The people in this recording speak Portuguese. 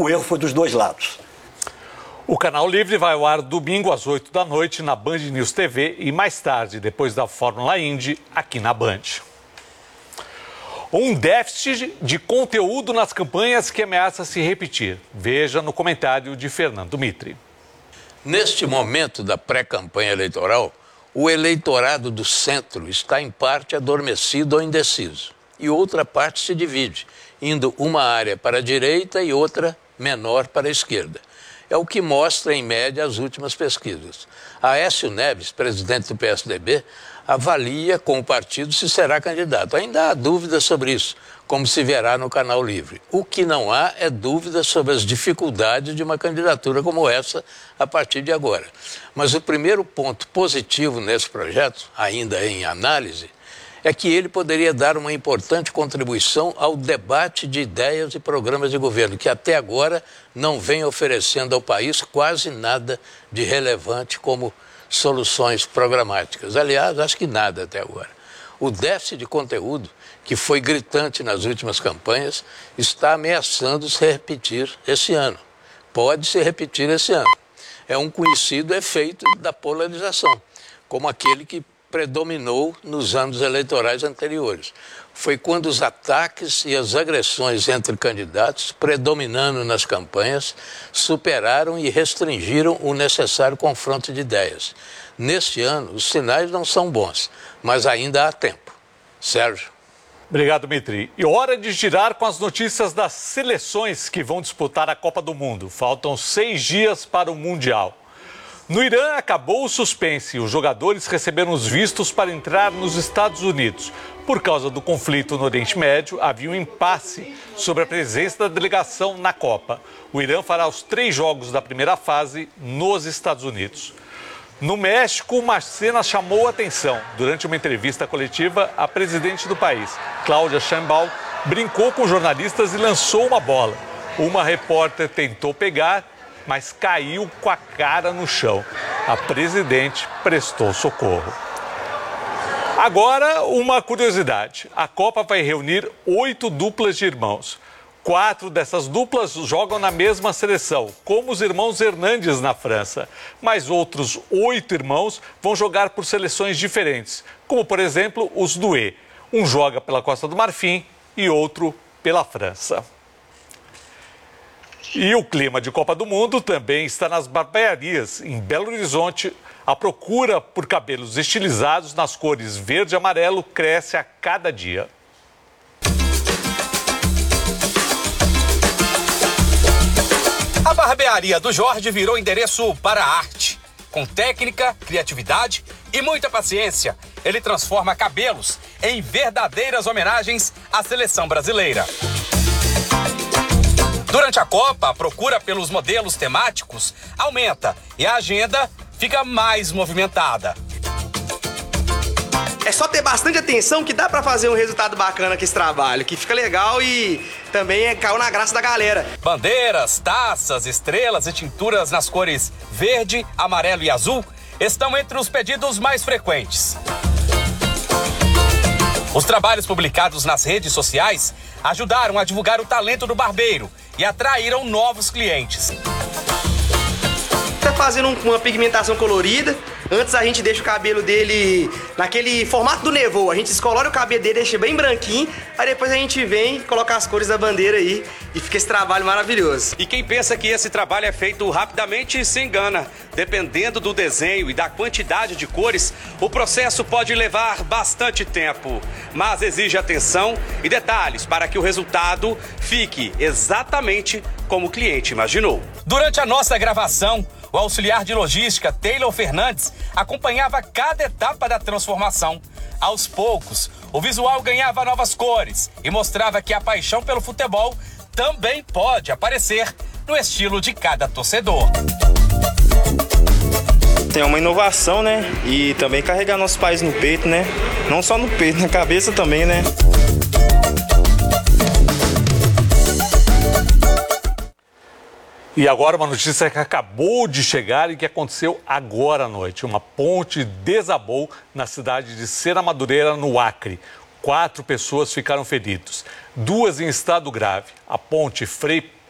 o erro foi dos dois lados. O Canal Livre vai ao ar domingo às 8 da noite na Band News TV e mais tarde, depois da Fórmula Indy, aqui na Band. Um déficit de conteúdo nas campanhas que ameaça se repetir. Veja no comentário de Fernando Mitre. Neste momento da pré-campanha eleitoral, o eleitorado do centro está em parte adormecido ou indeciso. E outra parte se divide, indo uma área para a direita e outra menor para a esquerda. É o que mostra, em média, as últimas pesquisas. Aécio Neves, presidente do PSDB, avalia com o partido se será candidato. Ainda há dúvidas sobre isso, como se verá no Canal Livre. O que não há é dúvida sobre as dificuldades de uma candidatura como essa a partir de agora. Mas o primeiro ponto positivo nesse projeto, ainda em análise, é que ele poderia dar uma importante contribuição ao debate de ideias e programas de governo, que até agora não vem oferecendo ao país quase nada de relevante como soluções programáticas. Aliás, acho que nada até agora. O déficit de conteúdo, que foi gritante nas últimas campanhas, está ameaçando se repetir esse ano. Pode se repetir esse ano. É um conhecido efeito da polarização, como aquele que predominou nos anos eleitorais anteriores. Foi quando os ataques e as agressões entre candidatos, predominando nas campanhas, superaram e restringiram o necessário confronto de ideias. Neste ano, os sinais não são bons, mas ainda há tempo. Sérgio. Obrigado, Mitri. E hora de girar com as notícias das seleções que vão disputar a Copa do Mundo. Faltam 6 dias para o Mundial. No Irã, acabou o suspense e os jogadores receberam os vistos para entrar nos Estados Unidos. Por causa do conflito no Oriente Médio, havia um impasse sobre a presença da delegação na Copa. O Irã fará os 3 jogos da primeira fase nos Estados Unidos. No México, uma cena chamou a atenção. Durante uma entrevista coletiva, a presidente do país, Claudia Sheinbaum, brincou com jornalistas e lançou uma bola. Uma repórter tentou pegar, mas caiu com a cara no chão. A presidente prestou socorro. Agora, uma curiosidade. A Copa vai reunir 8 duplas de irmãos. 4 dessas duplas jogam na mesma seleção, como os irmãos Hernandes na França. Mas outros 8 irmãos vão jogar por seleções diferentes, como, por exemplo, os Doué. Um joga pela Costa do Marfim e outro pela França. E o clima de Copa do Mundo também está nas barbearias. Em Belo Horizonte, a procura por cabelos estilizados nas cores verde e amarelo cresce a cada dia. A barbearia do Jorge virou endereço para a arte. Com técnica, criatividade e muita paciência, ele transforma cabelos em verdadeiras homenagens à seleção brasileira. Durante a Copa, a procura pelos modelos temáticos aumenta e a agenda fica mais movimentada. É só ter bastante atenção que dá pra fazer um resultado bacana com esse trabalho, que fica legal e também caiu na graça da galera. Bandeiras, taças, estrelas e tinturas nas cores verde, amarelo e azul estão entre os pedidos mais frequentes. Os trabalhos publicados nas redes sociais ajudaram a divulgar o talento do barbeiro e atraíram novos clientes. Tá fazendo uma pigmentação colorida. Antes a gente deixa o cabelo dele naquele formato do nevô. A gente descolora o cabelo dele, deixa bem branquinho. Aí depois a gente vem e coloca as cores da bandeira aí e fica esse trabalho maravilhoso. E quem pensa que esse trabalho é feito rapidamente se engana. Dependendo do desenho e da quantidade de cores, o processo pode levar bastante tempo. Mas exige atenção e detalhes para que o resultado fique exatamente como o cliente imaginou. Durante a nossa gravação, o auxiliar de logística, Taylor Fernandes, acompanhava cada etapa da transformação. Aos poucos, o visual ganhava novas cores e mostrava que a paixão pelo futebol também pode aparecer no estilo de cada torcedor. Tem uma inovação, né? E também carregar nosso país no peito, né? Não só no peito, na cabeça também, né? E agora uma notícia que acabou de chegar e que aconteceu agora à noite. Uma ponte desabou na cidade de Sena Madureira, no Acre. 4 pessoas ficaram feridas, 2 em estado grave. A ponte Frei